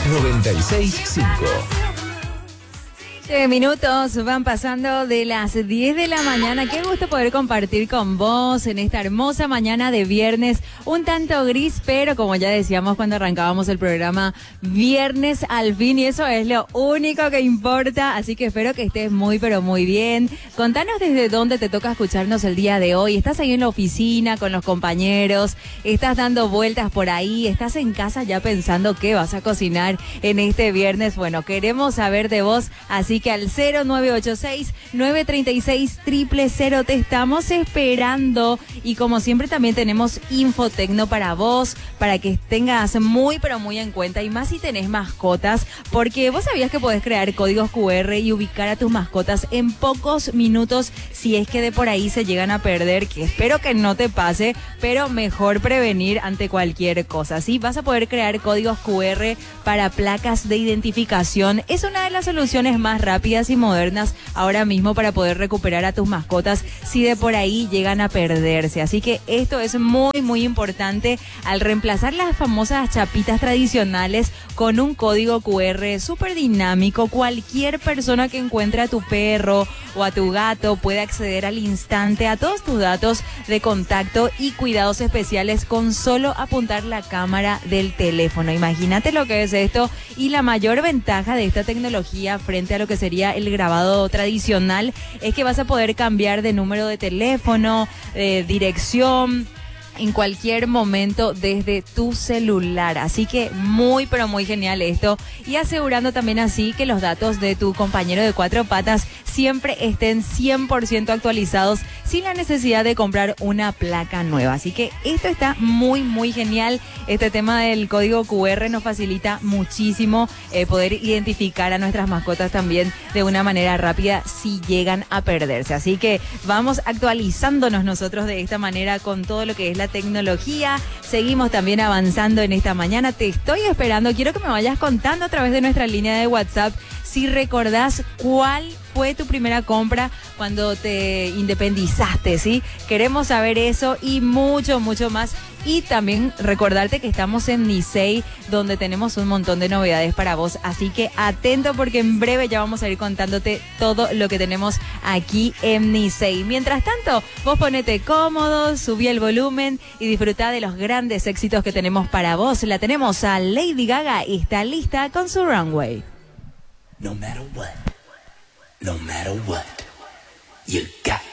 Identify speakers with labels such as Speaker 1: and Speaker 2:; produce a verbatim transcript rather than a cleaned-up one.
Speaker 1: noventa y seis punto cinco.
Speaker 2: Siete minutos van pasando de las diez de la mañana. Qué gusto poder compartir con vos en esta hermosa mañana de viernes, un tanto gris, pero como ya decíamos cuando arrancábamos el programa, viernes al fin, y eso es lo único que importa. Así que espero que estés muy pero muy bien. Contanos desde dónde te toca escucharnos el día de hoy. ¿Estás ahí en la oficina con los compañeros? ¿Estás dando vueltas por ahí? ¿Estás en casa ya pensando qué vas a cocinar en este viernes? Bueno, queremos saber de vos, así que al cero nueve ocho seis, nueve tres seis, cero cero cero te estamos esperando. Y como siempre también tenemos Infotecno para vos, para que tengas muy pero muy en cuenta, y más si tenés mascotas, porque vos sabías que podés crear códigos cu erre y ubicar a tus mascotas en pocos minutos si es que de por ahí se llegan a perder, que espero que no te pase, pero mejor prevenir ante cualquier cosa. Sí, vas a poder crear códigos cu erre para placas de identificación. Es una de las soluciones más rápidas y modernas ahora mismo para poder recuperar a tus mascotas si de por ahí llegan a perderse. Así que esto es muy muy importante al reemplazar las famosas chapitas tradicionales con un código cu erre súper dinámico. Cualquier persona que encuentre a tu perro o a tu gato puede acceder al instante a todos tus datos de contacto y cuidados especiales con solo apuntar la cámara del teléfono. Imagínate lo que es esto, y la mayor ventaja de esta tecnología frente a lo que sería el grabado tradicional es que vas a poder cambiar de número de teléfono, de dirección, en cualquier momento desde tu celular. Así que muy pero muy genial esto, y asegurando también así que los datos de tu compañero de cuatro patas siempre estén cien por ciento actualizados sin la necesidad de comprar una placa nueva. Así que esto está muy muy genial. Este tema del código cu erre nos facilita muchísimo eh, poder identificar a nuestras mascotas también de una manera rápida si llegan a perderse. Así que vamos actualizándonos nosotros de esta manera con todo lo que es la tecnología. Seguimos también avanzando en esta mañana. Te estoy esperando. Quiero que me vayas contando a través de nuestra línea de WhatsApp si recordás cuál fue tu primera compra cuando te independizaste, ¿sí? Queremos saber eso y mucho, mucho más. Y también recordarte que estamos en Nicey, donde tenemos un montón de novedades para vos. Así que atento, porque en breve ya vamos a ir contándote todo lo que tenemos aquí en Nicey. Mientras tanto, vos ponete cómodo, subí el volumen y disfruta de los grandes éxitos que tenemos para vos. La tenemos a Lady Gaga y está lista con su Runway.
Speaker 3: No matter what, no matter what, you got